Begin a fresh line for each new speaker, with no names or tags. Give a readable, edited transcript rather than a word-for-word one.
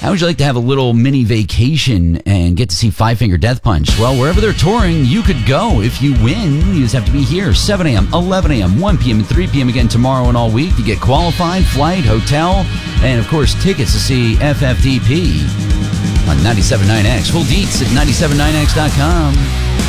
How would you like to have a little mini vacation and get to see Five Finger Death Punch? Well, wherever they're touring, you could go. If you win, you just have to be here 7 a.m., 11 a.m., 1 p.m., and 3 p.m. again tomorrow and all week to get qualified, flight, hotel, and, of course, tickets to see FFDP on 97.9X. Full deets at 97.9X.com.